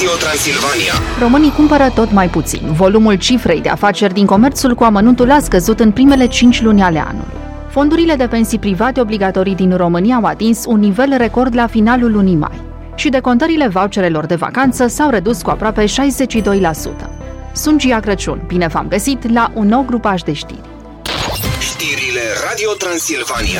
Radio Transilvania. Românii cumpără tot mai puțin. Volumul cifrei de afaceri din comerțul cu amănuntul a scăzut în primele 5 luni ale anului. Fondurile de pensii private obligatorii din România au atins un nivel record la finalul lunii mai și decontările voucherelor de vacanță s-au redus cu aproape 62%. Sunt Gia Crăciun. Bine v-am găsit la un nou grupaj de știri. Știrile Radio Transilvania.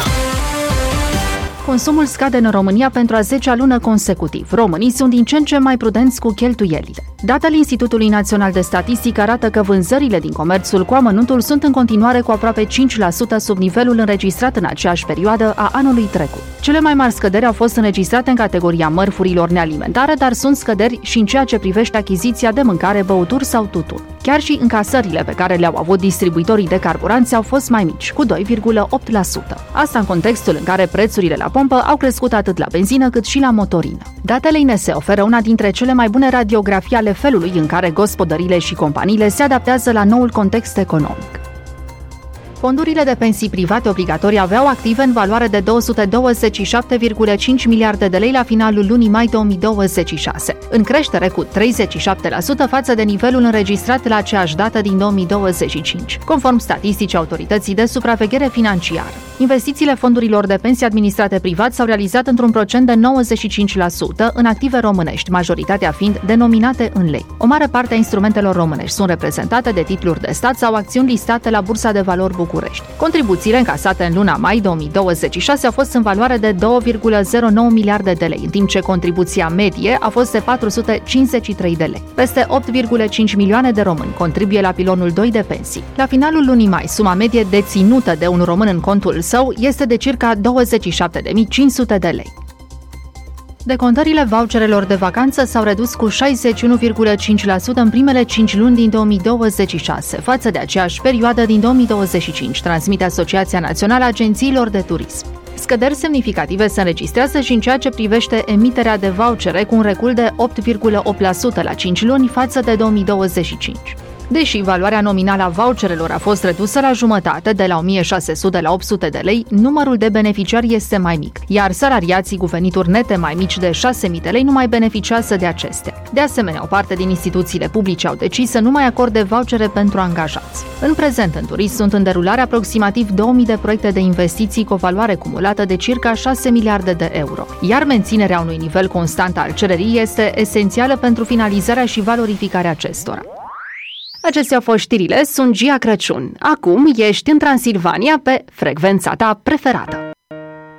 Consumul scade în România pentru a 10-a lună consecutiv. Românii sunt din ce în ce mai prudenți cu cheltuielile. Datele Institutului Național de Statistică arată că vânzările din comerțul cu amănuntul sunt în continuare cu aproape 5% sub nivelul înregistrat în aceeași perioadă a anului trecut. Cele mai mari scăderi au fost înregistrate în categoria mărfurilor nealimentare, dar sunt scăderi și în ceea ce privește achiziția de mâncare, băuturi sau tutun. Chiar și încasările pe care le-au avut distribuitorii de carburanți au fost mai mici, cu 2,8%. Asta în contextul în care prețurile la pompă au crescut atât la benzină cât și la motorină. Datele INS oferă una dintre cele mai bune radiografii ale felului în care gospodăriile și companiile se adaptează la noul context economic. Fondurile de pensii private obligatorii aveau active în valoare de 227,5 miliarde de lei la finalul lunii mai 2026, în creștere cu 37% față de nivelul înregistrat la aceeași dată din 2025, conform statisticii Autorității de Supraveghere Financiară. Investițiile fondurilor de pensii administrate privat s-au realizat într-un procent de 95% în active românești, majoritatea fiind denominate în lei. O mare parte a instrumentelor românești sunt reprezentate de titluri de stat sau acțiuni listate la Bursa de Valori București. Contribuțiile încasate în luna mai 2026 au fost în valoare de 2,09 miliarde de lei, în timp ce contribuția medie a fost de 453 de lei. Peste 8,5 milioane de români contribuie la pilonul 2 de pensii. La finalul lunii mai, suma medie deținută de un român în contul său este de circa 27.500 de lei. Decontările voucherelor de vacanță s-au redus cu 61,5% în primele 5 luni din 2026, față de aceeași perioadă din 2025, transmite Asociația Națională a Agențiilor de Turism. Scăderi semnificative se înregistrează și în ceea ce privește emiterea de vouchere, cu un recul de 8,8% la 5 luni față de 2025. Deși valoarea nominală a voucherelor a fost redusă la jumătate, de la 1.600 la 800 de lei, numărul de beneficiari este mai mic, iar salariații cu venituri nete mai mici de 6.000 de lei nu mai beneficiază de acestea. De asemenea, o parte din instituțiile publice au decis să nu mai acorde vouchere pentru angajați. În prezent, în turism sunt în derulare aproximativ 2000 de proiecte de investiții cu o valoare cumulată de circa 6 miliarde de euro, iar menținerea unui nivel constant al cererii este esențială pentru finalizarea și valorificarea acestora. Acestea au fost știrile, sunt Gia Crăciun. Acum ești în Transilvania pe frecvența ta preferată.